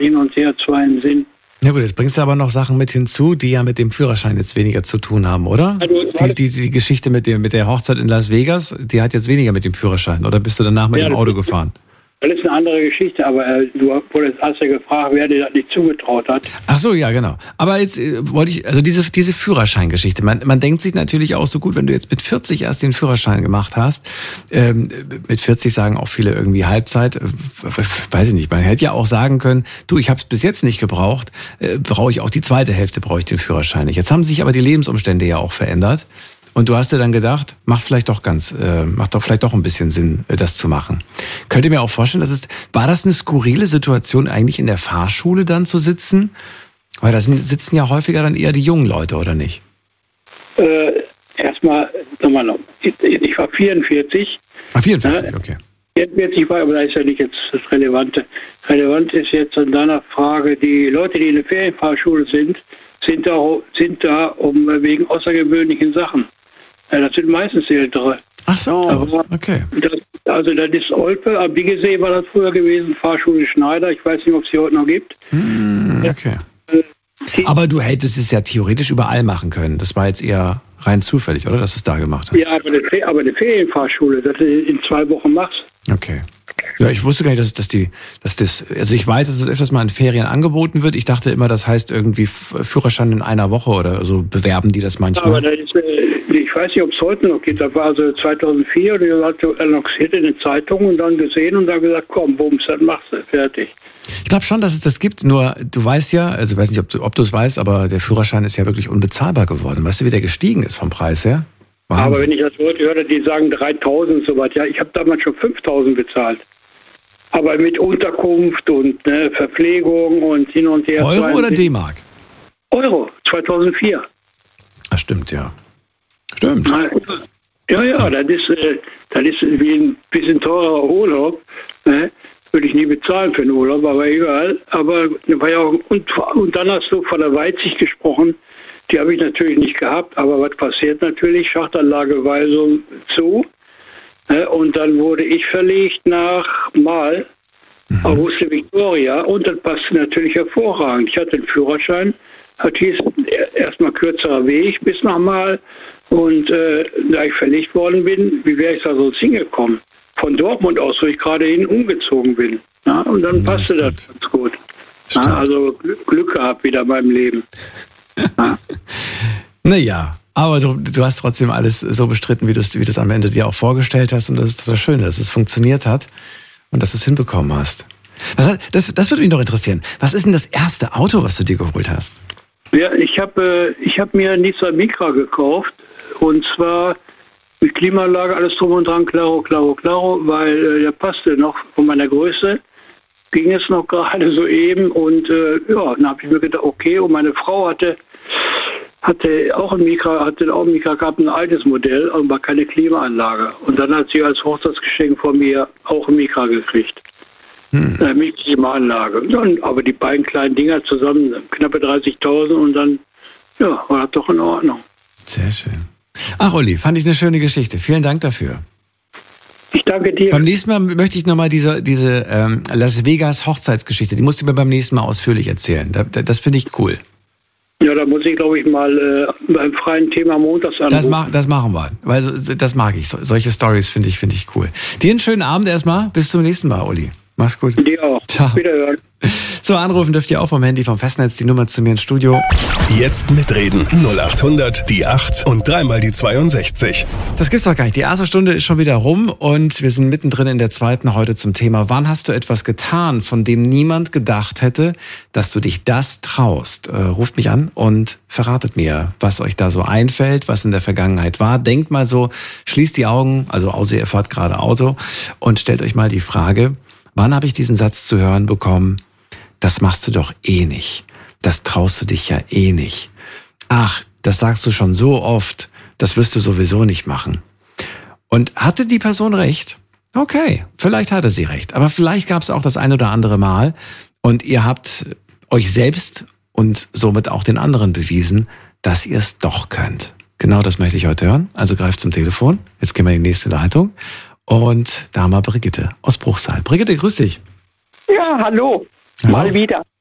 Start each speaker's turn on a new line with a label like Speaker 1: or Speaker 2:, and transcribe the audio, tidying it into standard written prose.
Speaker 1: hin und her zu einem Sinn.
Speaker 2: Na gut, jetzt bringst du aber noch Sachen mit hinzu, die ja mit dem Führerschein jetzt weniger zu tun haben, oder? Also, die Geschichte mit der Hochzeit in Las Vegas, die hat jetzt weniger mit dem Führerschein. Oder bist du danach mit dem Auto gefahren?
Speaker 1: Das ist eine andere Geschichte, aber du hast ja gefragt, wer dir das nicht zugetraut hat.
Speaker 2: Ach so, ja, genau. Aber jetzt wollte ich, also diese Führerscheingeschichte, man denkt sich natürlich auch so gut, wenn du jetzt mit 40 erst den Führerschein gemacht hast, mit 40 sagen auch viele irgendwie Halbzeit, weiß ich nicht, man hätte ja auch sagen können, du, ich habe es bis jetzt nicht gebraucht, brauche ich auch die zweite Hälfte, brauche ich den Führerschein nicht. Jetzt haben sich aber die Lebensumstände ja auch verändert. Und du hast dir dann gedacht, macht doch vielleicht doch ein bisschen Sinn, das zu machen. Könnt ihr mir auch vorstellen, war das eine skurrile Situation, eigentlich in der Fahrschule dann zu sitzen? Weil da sitzen ja häufiger dann eher die jungen Leute, oder nicht?
Speaker 1: Erstmal, nochmal noch. Ich war 44.
Speaker 2: 44, okay.
Speaker 1: 44 war, aber das ist ja nicht jetzt das Relevante. Relevant ist jetzt an deiner Frage, die Leute, die in der Ferienfahrschule sind da wegen außergewöhnlichen Sachen. Das sind meistens Ältere.
Speaker 2: Ach so, okay.
Speaker 1: Das ist Olpe, am Biggesee war das früher gewesen, Fahrschule Schneider. Ich weiß nicht, ob es sie heute noch gibt.
Speaker 2: Okay. Aber du hättest es ja theoretisch überall machen können. Das war jetzt eher rein zufällig, oder? Dass du es da gemacht hast.
Speaker 1: Ja, aber eine Ferienfahrschule, dass du in 2 Wochen machst.
Speaker 2: Okay. Ja, ich wusste gar nicht, also ich weiß, dass es öfters mal in Ferien angeboten wird. Ich dachte immer, das heißt irgendwie Führerschein in einer Woche oder so, bewerben die das manchmal.
Speaker 1: Aber ich weiß nicht, ob es heute noch geht. Das war also 2004, oder hat annonciert in den Zeitungen und dann gesehen und dann gesagt, komm, bums, dann machst du, fertig.
Speaker 2: Ich glaube schon, dass es das gibt, nur du weißt ja, also ich weiß nicht, ob du es weißt, aber der Führerschein ist ja wirklich unbezahlbar geworden. Weißt du, wie der gestiegen ist vom Preis her? Wahnsinn.
Speaker 1: Aber wenn ich das heute höre, die sagen 3.000 und so weiter. Ja, ich habe damals schon 5.000 bezahlt. Aber mit Unterkunft und Verpflegung und hin und her.
Speaker 2: Euro oder D-Mark?
Speaker 1: Euro, 2004.
Speaker 2: Ach, stimmt, ja. Stimmt.
Speaker 1: Ja, das ist wie ein bisschen teurer Urlaub. Würde ich nie bezahlen für einen Urlaub, aber egal. Aber war ja auch, und dann hast du von der Weitsicht gesprochen. Die habe ich natürlich nicht gehabt, aber was passiert natürlich? Schachtanlageweisung zu. Und dann wurde ich verlegt nach Mal, Auguste Victoria. Und das passte natürlich hervorragend. Ich hatte den Führerschein, hieß erstmal kürzerer Weg bis nach Mal. Und da ich verlegt worden bin, wie wäre ich da sonst hingekommen? Von Dortmund aus, wo ich gerade hin umgezogen bin. Ja, und dann passte das ganz gut. Ja, also Glück gehabt wieder beim Leben. Ja.
Speaker 2: Naja, aber du hast trotzdem alles so bestritten, wie du es am Ende dir auch vorgestellt hast. Und das ist das Schöne, dass es funktioniert hat und dass du es hinbekommen hast. Das würde mich noch interessieren. Was ist denn das erste Auto, was du dir geholt hast?
Speaker 1: Ja, ich hab mir einen Nissan Micra gekauft. Und zwar mit Klimaanlage, alles drum und dran, klaro, weil der passte noch von meiner Größe. Ging es noch gerade so eben. Und dann habe ich mir gedacht, okay. Und meine Frau hatte auch ein Micra gehabt, ein altes Modell, aber keine Klimaanlage. Und dann hat sie als Hochzeitsgeschenk von mir auch ein Micra gekriegt. Mit Klimaanlage. Aber die beiden kleinen Dinger zusammen, knappe 30.000 und dann, war das doch in Ordnung.
Speaker 2: Sehr schön. Ach, Uli, fand ich eine schöne Geschichte. Vielen Dank dafür.
Speaker 1: Ich danke dir.
Speaker 2: Beim nächsten Mal möchte ich nochmal diese Las Vegas Hochzeitsgeschichte, die musst du mir beim nächsten Mal ausführlich erzählen. Das finde ich cool.
Speaker 1: Ja, da muss ich, glaube ich, mal beim freien Thema montags anrufen.
Speaker 2: Das machen wir, weil das mag ich. Solche Stories finde ich cool. Dir einen schönen Abend erstmal. Bis zum nächsten Mal, Uli. Mach's gut.
Speaker 1: Dir auch.
Speaker 2: Ciao.
Speaker 1: Wiederhören.
Speaker 2: So, anrufen dürft ihr auch vom Handy, vom Festnetz, die Nummer zu mir ins Studio.
Speaker 3: Jetzt mitreden. 0800 die 8 und dreimal die 62.
Speaker 2: Das gibt's doch gar nicht. Die erste Stunde ist schon wieder rum und wir sind mittendrin in der zweiten heute zum Thema: Wann hast du etwas getan, von dem niemand gedacht hätte, dass du dich das traust? Ruft mich an und verratet mir, was euch da so einfällt, was in der Vergangenheit war. Denkt mal so, schließt die Augen, also außer ihr fahrt gerade Auto, und stellt euch mal die Frage: Wann habe ich diesen Satz zu hören bekommen? Das machst du doch eh nicht. Das traust du dich ja eh nicht. Ach, das sagst du schon so oft. Das wirst du sowieso nicht machen. Und hatte die Person recht? Okay, vielleicht hatte sie recht. Aber vielleicht gab es auch das ein oder andere Mal und ihr habt euch selbst und somit auch den anderen bewiesen, dass ihr es doch könnt. Genau das möchte ich heute hören. Also greift zum Telefon. Jetzt gehen wir in die nächste Leitung. Und da haben wir Brigitte aus Bruchsal. Brigitte, grüß dich.
Speaker 4: Ja, hallo.
Speaker 1: Mal wieder.